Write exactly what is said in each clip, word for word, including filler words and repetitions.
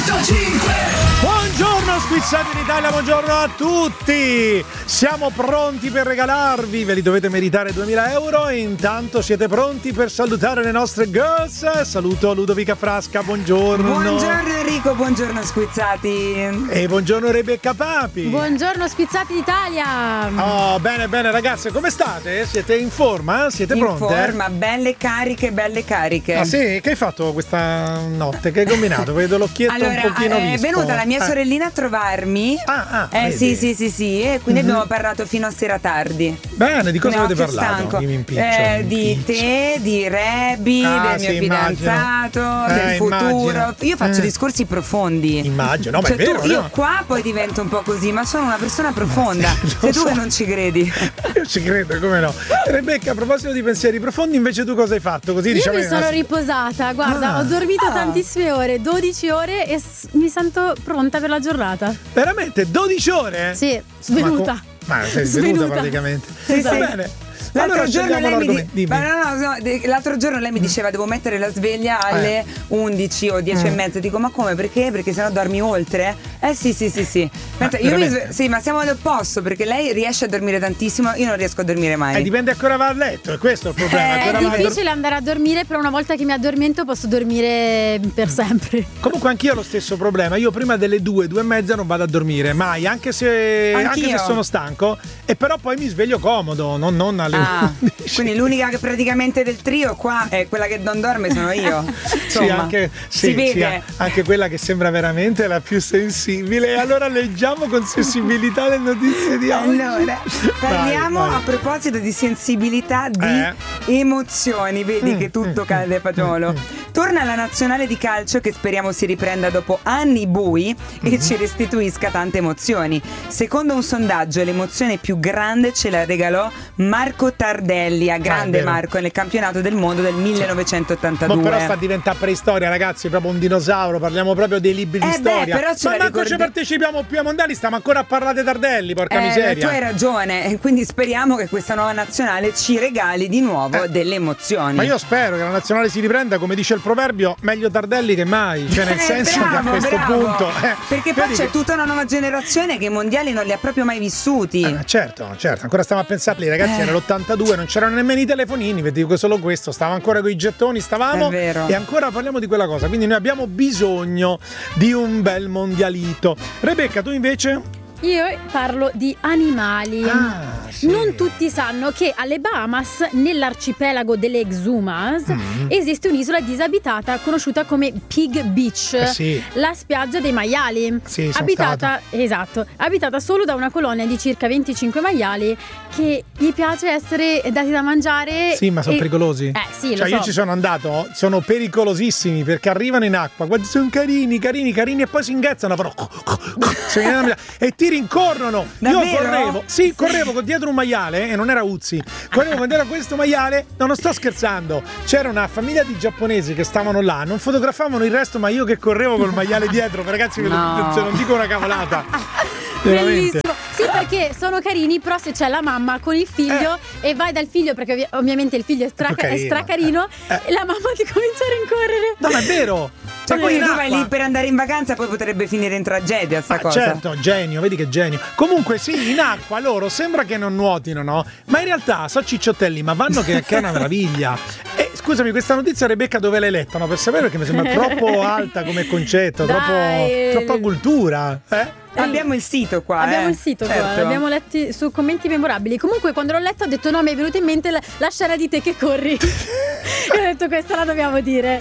Buongiorno squizzati in Italia, buongiorno a tutti. Siamo pronti per regalarvi, ve li dovete meritare duemila euro e intanto siete pronti per salutare le nostre girls. Saluto Ludovica Frasca, buongiorno. Buongiorno Enrico, buongiorno squizzati. E buongiorno Rebecca Papi. Buongiorno squizzati d'Italia. Oh, bene bene ragazze, come state? Siete in forma? Siete in pronte? In forma, belle cariche, belle cariche. Ah sì? Che hai fatto questa notte? Che hai combinato? Vedo l'occhietto allora, un pochino è vispo. È venuta la mia eh. sorellina a trovarmi. Ah, ah, eh vedi. sì, sì, sì, sì. E quindi Mm-hmm. abbiamo parlato fino a sera tardi. Bene, di cosa No, avete che parlato? stanco. Io mi impiccio, Eh, mi di impiccio. te, di Rebi, Ah, del mio sì, fidanzato, immagino. del Eh, futuro. immagino. Io faccio Eh. discorsi profondi. Immagino, no, ma cioè, è vero, tu, io no? qua poi divento un po' così, ma sono una persona profonda. Sì, lo Sei tu so. che non ci credi. Io ci credo, come no? Rebecca, a proposito di pensieri profondi, invece tu cosa hai fatto? Così Io diciamo mi che- sono riposata, guarda, Ah. ho dormito Ah. tantissime ore, dodici ore e s- mi sento pronta per la giornata. Veramente dodici ore? Sì, svenuta. Ma, co- ma sei svenuta, Svenuta. praticamente. Sì, Va sì. bene. L'altro, Allora, giorno scegliamo lei mi di- l'argomento. Dimmi. ma no, no, no, de- l'altro giorno lei mi diceva devo mettere la sveglia alle undici o dieci Mm. e mezza. Dico ma come? Perché? Perché sennò dormi oltre? Eh sì sì sì sì. Pensa, io mi veramente? sve- sì, ma siamo all'opposto perché lei riesce a dormire tantissimo, io non riesco a dormire mai. Eh, dipende a che ora va a letto, è questo il problema. Eh, a che È ora va a dor- difficile andare a dormire, però una volta che mi addormento posso dormire per sempre. Comunque anch'io ho lo stesso problema. Io prima delle due, due e mezza non vado a dormire, mai, anche se, anche Anch'io. se sono stanco. E però poi mi sveglio comodo, non, non alle Ah, undici. quindi l'unica che praticamente del trio qua è quella che non dorme sono io. Sì, Insomma, anche, sì, si vede. sì, a- anche quella che sembra veramente la più sensibile. E allora leggiamo con sensibilità le notizie di oggi. Allora, parliamo Vai, vai. a proposito di sensibilità di emozioni. Vedi Mm, che tutto mm, cade a fagiolo. Torna la nazionale di calcio che speriamo si riprenda dopo anni bui Mm-hmm. e ci restituisca tante emozioni. Secondo un sondaggio l'emozione più grande ce la regalò Marco Tardelli a grande vero. Marco nel campionato del mondo del Ma millenovecentottantadue. però sta a diventare preistoria, ragazzi, proprio un dinosauro, parliamo proprio dei libri di Eh beh, storia. però ce Ma la manco ricordi- ci partecipiamo più ai mondiali, stiamo ancora a parlare di Tardelli, porca Eh, miseria. tu hai ragione, e quindi speriamo che questa nuova nazionale ci regali di nuovo Eh, delle emozioni. Ma io spero che la nazionale si riprenda, come dice il proverbio, meglio Tardelli che mai. Cioè, nel Eh, senso bravo, che a questo bravo. punto. eh, Perché poi vedi c'è che- tutta una nuova generazione che i mondiali non li ha proprio mai vissuti. Ah, certo, certo, ancora stiamo a pensarli, ragazzi, Eh. era l'ottantadue, non c'erano nemmeno i telefonini, vi dico solo questo, stava ancora con i gettoni, stavamo È vero. e ancora parliamo di quella cosa, quindi noi abbiamo bisogno di un bel mondialito. Rebecca, tu invece? Io parlo di animali. Ah, sì. Non tutti sanno che alle Bahamas, nell'arcipelago delle Exumas, Mm. esiste un'isola disabitata conosciuta come Pig Beach, Eh sì. la spiaggia dei maiali. Sì, sono abitata, esatto, abitata solo da una colonia di circa venticinque maiali che gli piace essere dati da mangiare. Sì, ma sono e- pericolosi. Eh sì, Cioè lo io so. ci sono andato, sono pericolosissimi perché arrivano in acqua, guarda, sono carini, carini, carini e poi si inghezzano, fanno si viene- e ti rincorrono. Davvero? Io correvo, sì, correvo con dietro un maiale e non era Uzzi. Correvo con dietro questo maiale, no, non sto scherzando. C'era una famiglia di giapponesi che stavano là, non fotografavano il resto, ma io che correvo col maiale dietro, ragazzi, ve lo- No. se non dico una cavolata. Veramente. Bellissimo. Sì, perché sono carini, però se c'è la mamma con il figlio e vai dal figlio, perché ovvi- ovviamente il figlio è, stra- più è carino, stracarino, eh. Eh. e la mamma ti comincia a rincorrere. No, ma è vero. Cioè, Ma poi quindi in tu vai acqua- lì per andare in vacanza, poi potrebbe finire in tragedia sta Ah, cosa. certo, genio, vedi che genio. Comunque sì, in acqua loro sembra che non nuotino, no? Ma in realtà sono cicciottelli, ma vanno che, che è una meraviglia. E scusami, questa notizia Rebecca dove l'hai letta? No, per sapere perché mi sembra troppo alta come concetto, troppo, Dai. troppa cultura, eh? Abbiamo il sito qua. Abbiamo eh. il sito qua, Certo. l'abbiamo letti su commenti memorabili. Comunque quando l'ho letto ho detto no, mi è venuta in mente la, la scena di te che corri. E ho detto questa la dobbiamo dire.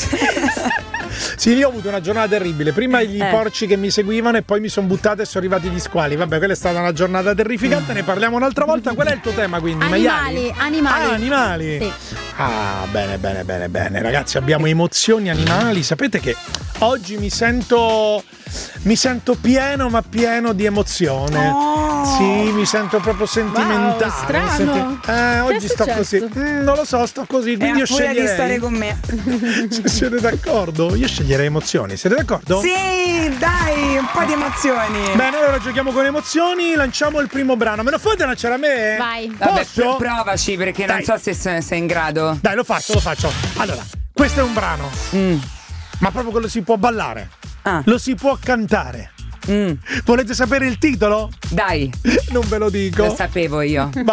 Sì, io ho avuto una giornata terribile. Prima gli Eh. porci che mi seguivano e poi mi sono buttato e sono arrivati gli squali. Vabbè, quella è stata una giornata terrificante, ne parliamo un'altra volta. Qual è il tuo tema quindi? Maiali? Animali, animali. Ah, animali. Sì. Ah, bene, bene, bene, bene. Ragazzi, abbiamo emozioni animali. Sapete che oggi mi sento mi sento pieno, ma pieno di emozione. Oh. Sì, mi sento proprio sentimentale. Wow, strano. Mi senti- Eh, oggi è sto così. successo? Mm, non lo so, sto così, È quindi io a furia di sceglierei. stare con me. Se siete d'accordo? Io sceglierei emozioni. Siete d'accordo? Sì, dai, un po' di emozioni. Bene, allora giochiamo con emozioni. Lanciamo il primo brano. Me lo fate lanciare a me? Vai. Vabbè, Posso? provaci perché Dai. non so se se- sei in grado. Dai, lo faccio, lo faccio. Allora, questo è un brano, Mm. ma proprio quello si può ballare. Ah. Lo si può cantare. Mm. Volete sapere il titolo? Dai, Non ve lo dico. lo sapevo io.